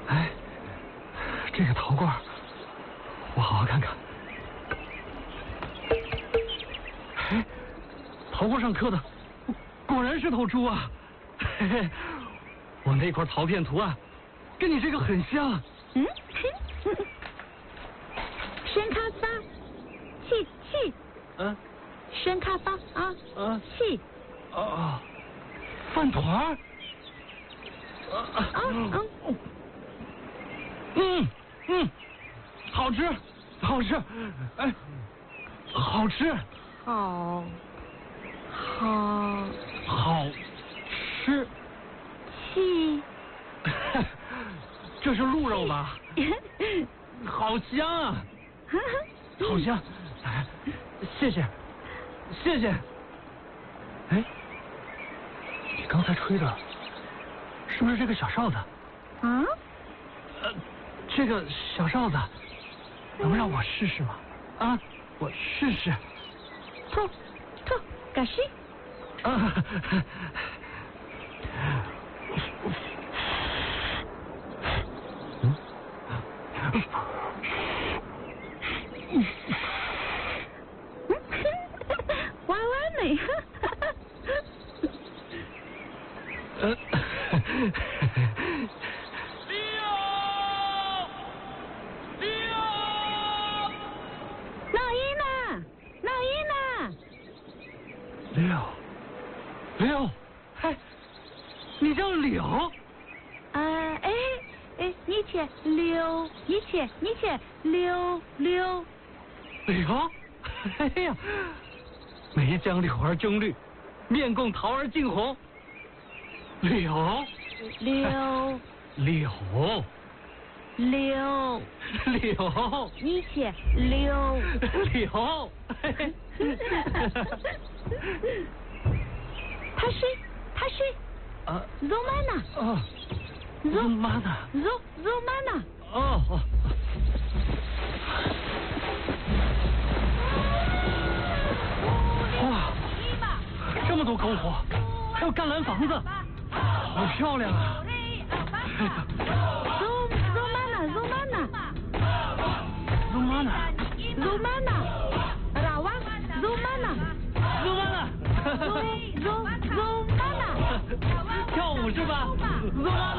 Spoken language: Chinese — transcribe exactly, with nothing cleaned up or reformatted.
哎，这个陶罐，我好好看看。哎，陶罐上刻的，果然是头猪啊！嘿嘿，我那块陶片图案，跟你这个很像。 嗯，深咖啡，气气。 嗯。 深咖啡啊。 嗯。 气。 啊。饭团儿。 啊嗯。 嗯嗯，好吃，好吃，哎，好吃。 好。好。 好吃。 气。 这是鹿肉吧？好香啊！好香！哎，谢谢，谢谢。哎，你刚才吹的，是不是这个小哨子？ 啊？ 呃，这个小哨子，能让我试试吗？啊，我试试。 吐吐，嘎西。 啊。 歪歪美。 呃。六，六，哎，你叫柳？ 啊，哎哎，你且柳，你且你且柳柳。 柳，哎呀，梅将柳儿争绿，面共桃儿竞红。柳， 柳， 柳， 柳， 柳， 你且柳， 柳。 他是他是啊 Romana 啊 Romana Ro Romana 哦哦哇，这么多篝火，还有干蓝房子，好漂亮啊！